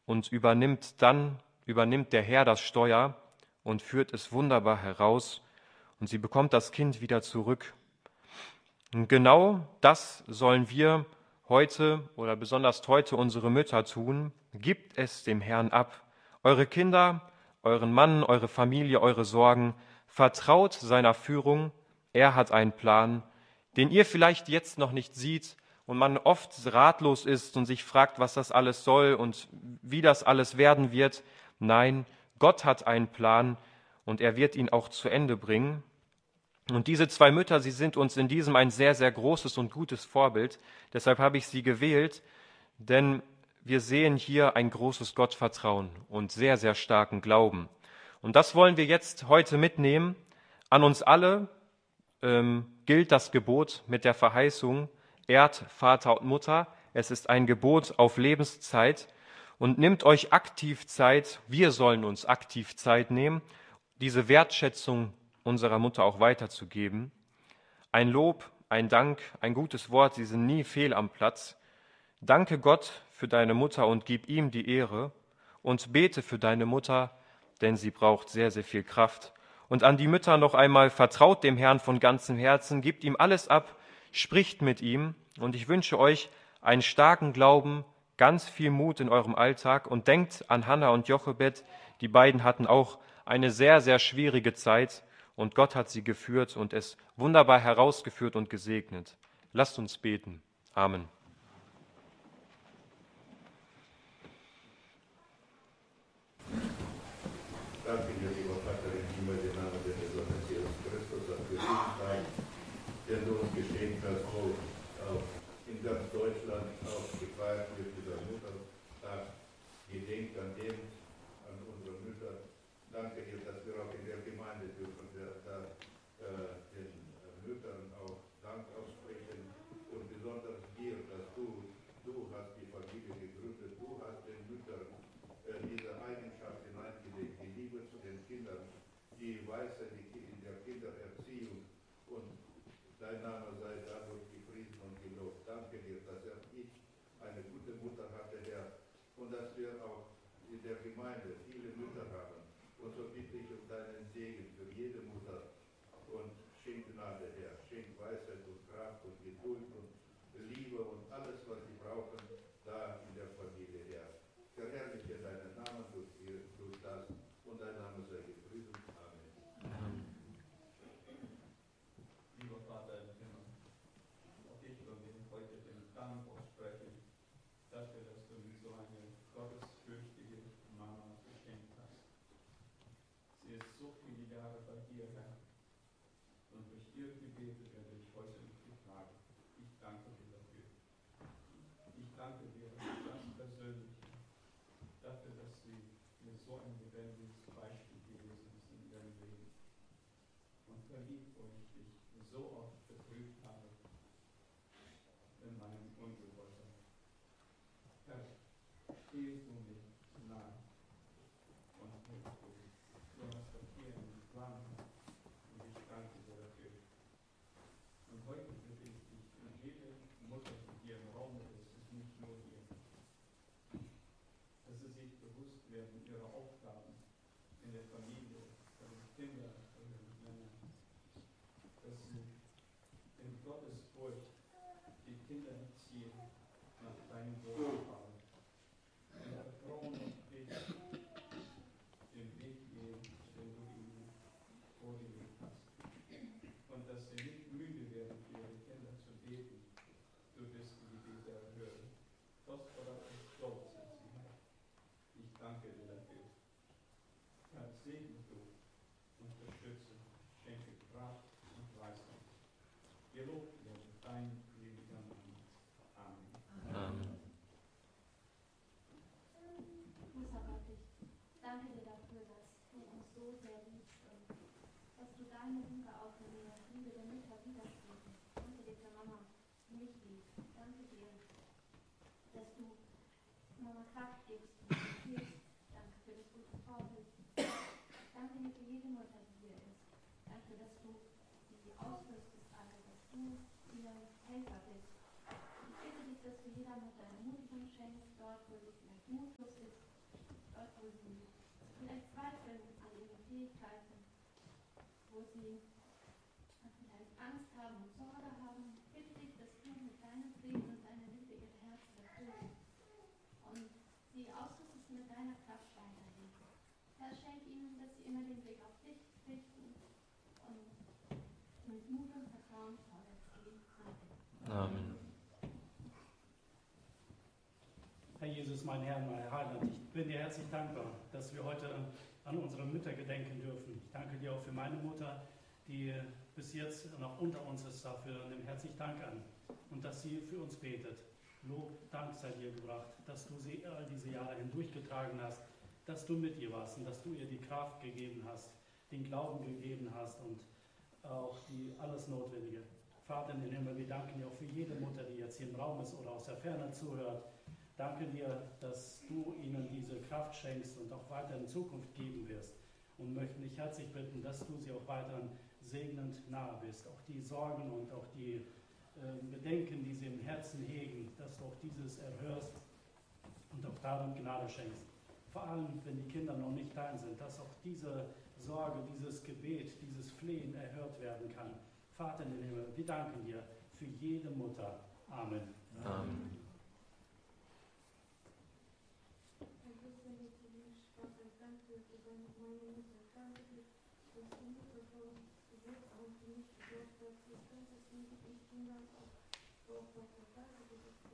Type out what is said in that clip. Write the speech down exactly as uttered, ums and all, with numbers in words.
und übernimmt dann, übernimmt der Herr das Steuer und führt es wunderbar heraus und sie bekommt das Kind wieder zurück. Und genau das sollen wir heute oder besonders heute unsere Mütter tun. Gebt es dem Herrn ab. Eure Kinder, euren Mann, eure Familie, eure Sorgen, vertraut seiner Führung. Er hat einen Plan, den ihr vielleicht jetzt noch nicht seht und man oft ratlos ist und sich fragt, was das alles soll und wie das alles werden wird. Nein, Gott hat einen Plan und er wird ihn auch zu Ende bringen. Und diese zwei Mütter, sie sind uns in diesem ein sehr, sehr großes und gutes Vorbild. Deshalb habe ich sie gewählt, denn wir sehen hier ein großes Gottvertrauen und sehr, sehr starken Glauben. Und das wollen wir jetzt heute mitnehmen. An uns alle ähm, gilt das Gebot mit der Verheißung, ehrt Vater und Mutter. Es ist ein Gebot auf Lebenszeit und nimmt euch aktiv Zeit. Wir sollen uns aktiv Zeit nehmen, diese Wertschätzung unserer Mutter auch weiterzugeben. Ein Lob, ein Dank, ein gutes Wort, sie sind nie fehl am Platz. Danke Gott für deine Mutter und gib ihm die Ehre und bete für deine Mutter, denn sie braucht sehr, sehr viel Kraft. Und an die Mütter noch einmal, vertraut dem Herrn von ganzem Herzen, gebt ihm alles ab, spricht mit ihm und ich wünsche euch einen starken Glauben, ganz viel Mut in eurem Alltag und denkt an Hannah und Jochebed, die beiden hatten auch eine sehr, sehr schwierige Zeit und Gott hat sie geführt und es wunderbar herausgeführt und gesegnet. Lasst uns beten. Amen. Danke dir, lieber Vater im Himmel, im Namen deines Sohnes Jesus Christus, für diesen Tag, den du uns geschenkt hast, wo auch in ganz Deutschland auch gefeiert wird, dieser Muttertag. Gedenkt an den, an unsere Mütter. Danke dir, dass wir auch in der Gemeinde dürfen, wir da äh, den Müttern auch Dank aussprechen und besonders dir, dass du, du hast die Familie gegründet, du hast den Müttern äh, diese Eigenschaft hineingelegt, die Liebe zu den Kindern, die Weisheit in der Kindererziehung und dein Name sei dadurch gepriesen und gelobt. Danke dir, dass ich eine gute Mutter hatte, Herr, und dass wir auch in der Gemeinde viele Mütter haben. Und so bitte ich um deinen Segen für jede Mutter und schenk Gnade, Herr, schenk Weisheit und Kraft und Geduld und Liebe und alles, was sie brauchen, da in der Familie, Herr. Verherrliche deinen Namen durch, durch das und dein Name sei gepriesen. Amen. Amen. Lieber Vater im Himmel, auch ich will dir heute den Dank aussprechen, dafür, dass du mir so eine gottesfürchtige Mama geschenkt hast. Sie ist so viele Jahre bei dir, Herr, und durch ihre Gebete werde ich heute nicht getragen. Ich danke dir dafür. Ich danke dir ganz persönlich dafür, dass sie mir so ein lebendiges Beispiel gewesen ist in ihrem Leben. Und verliebt, wo ich dich so oft betrübt habe in meinem Ungehorsam. Herr, steh du mir nahe und hilf du. Du hast doch hier einen Plan und ich danke dir dafür. Und heute bitte ich dich und jede Mutter, die hier im Raum ist, es ist nicht nur hier, dass sie sich bewusst werden ihrer Aufgaben in der Familie, bei den Kindern, bei den Männern, dass sie in Gottes Furcht die Kinder erziehen nach deinem Wohlgefallen. Und vertrauen auf dich, den Weg gehen, den du ihnen vorgelegt hast. Und dass sie nicht müde werden, für ihre Kinder zu beten. Du wirst die Gebete erhören. Kostbarer und stolz sind sie, Herr. Ich danke dir dafür. Herr, segne du, unterstütze, schenke Kraft und Weisheit. Gelobt werde dein heiliger Name. Amen. Amen. Großer Gott, ich danke dir dafür, dass du uns so sehr liebst und dass du deine Liebe auch in der Liebe der Mütter widerspiegelst. Danke dir für Mama, die mich liebt. Danke dir, dass du Mama Kraft gibst und mich hilfst. Danke für das gute Vorbild. Danke dir für jede Mutter, die hier ist. Danke, dass du sie ausrüstest, alle, dass du ihr Helfer bist. Ich bitte dich, dass du jeder Mutter Ermutigung schenkst, dort, wo sie vielleicht mutlos ist, wo sie vielleicht zweifeln an ihren Fähigkeiten, wo sie vielleicht Angst haben und Sorge haben, bitte dich, dass du mit deinem Frieden und deiner Liebe ihre Herzen erfüllst und sie ausrüstest mit deiner Kraft weiterhin. Herr, schenk ihnen, dass sie immer den Blick auf dich richten und mit Mut und Vertrauen vorwärts gehen. Amen. Amen. Herr Jesus, mein Herr, mein Heiland, ich bin dir herzlich dankbar, dass wir heute an unsere Mütter gedenken dürfen. Ich danke dir auch für meine Mutter, die bis jetzt noch unter uns ist. Dafür nimm herzlich Dank an und dass sie für uns betet. Lob, Dank sei dir gebracht, dass du sie all diese Jahre hindurchgetragen hast, dass du mit ihr warst und dass du ihr die Kraft gegeben hast, den Glauben gegeben hast und auch die alles Notwendige. Vater in den Himmel, wir danken dir auch für jede Mutter, die jetzt hier im Raum ist oder aus der Ferne zuhört. Danke dir, dass du ihnen diese Kraft schenkst und auch weiter in Zukunft geben wirst. Und möchten dich herzlich bitten, dass du sie auch weiterhin segnend nahe bist. Auch die Sorgen und auch die äh, Bedenken, die sie im Herzen hegen, dass du auch dieses erhörst und auch darin Gnade schenkst. Vor allem, wenn die Kinder noch nicht dein sind, dass auch diese Sorge, dieses Gebet, dieses Flehen erhört werden kann. Vater in den Himmel, wir danken dir für jede Mutter. Amen. Amen. Danke,